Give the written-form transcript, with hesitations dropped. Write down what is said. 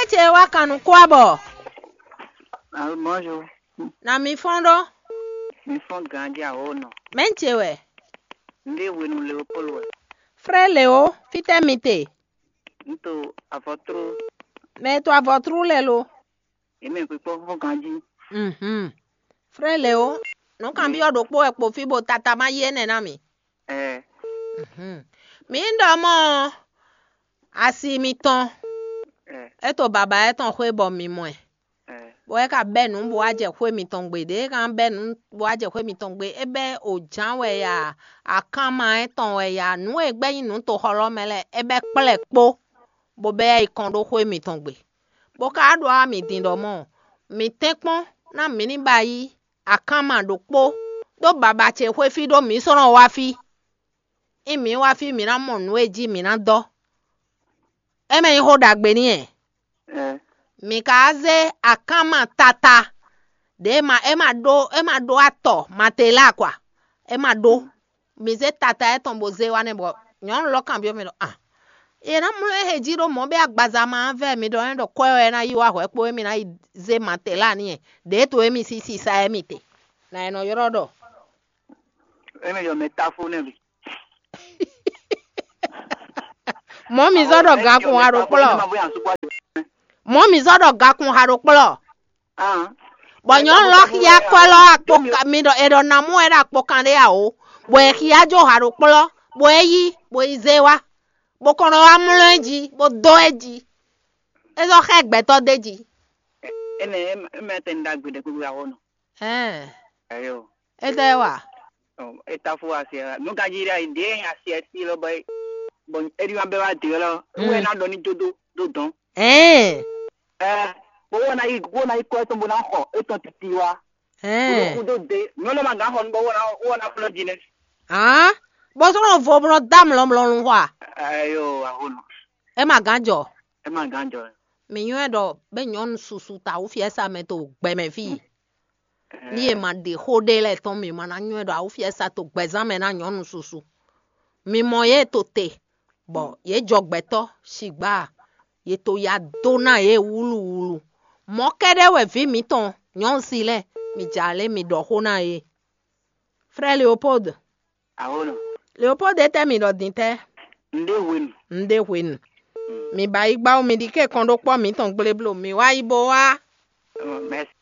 Meche wakanu kwabo. Bonjour. Na mi fondo. Mi fond grandi à Ono. Menche we. Ndi wenu Léopold we. Frère Léo, fite mite. Nto à votre. Mais toi votre lelo. Et même pour fond grandi. Frère Léo, non kan bi odokpo ekpo fibo tata ma yene na mi. Mi ndo mo asi mi ton. Eto baba eton kwe bon mi mwen. Bo e ka benu bo aje kwe mi ton gbe de kan benu bo aje kwe mi ton gbe ebe ojan we ya akama eton we ya nu egbe yin nu to horo mele ebe plekpo bo be e kondo kwe mi ton gbe. Bo ka do a mi din do mo mi tekpon na mi ni bayi akama do po do baba che kwe fi do mi soron wa fi. Imi wa fi mi na mo nu eji mi na do. Eme ho dagbe ni e. Mikaze akama tata de ema do ato matela kwa ema do mize tata eton boze wane bo nyon lo kan bi mi do e na mu heji ro mo be agbaza ma ve mi do en do ko e na yi wa ho epo mi na ze matela ni e de to emi si sa emi te na eno yoro do Emi yo metaphone bi. Mo mi zo do ga kun haro polo. Mo mi zodo ga kun haro polo. Bo nyon lo ya kwelo akpo mi do edo na mu era akpo kan de ya o. Bo e ya jo haro polo. Bo eyi, bo izewa. Bo kono wa mulo eji, bo do eji. Ezo he gbe to deji. Ene me tenda gbe de ku ya Ono. Ayo. Edewa. Etafu asia. No ka jira ide asia ti lo boy. Bon eri wa be wa de lo. We na do ni dodo do don. Wona i question bona ho eto titiwa udo de no ma ga hon bo wona flogines bo so vo bro dam lom lom wa ayo ahono e ma ganjo mi yun do be nyon susu ta o fiesa me to gbe me fi ni e ma de hode le ton mi ma na yun do o fiesa to gbe zan me na nyon susu mi mo ye to te bo ye jogbe to sigba ye to ya dona ye wulu mo kede we vi mi ton nyon sile mi jale mi do hona ye Frère Léopold ahono Léopold ete mi do dinte nde win mi ba igba o mi di ke kondo po mi ton gbeleblo mi wa ibo wa merci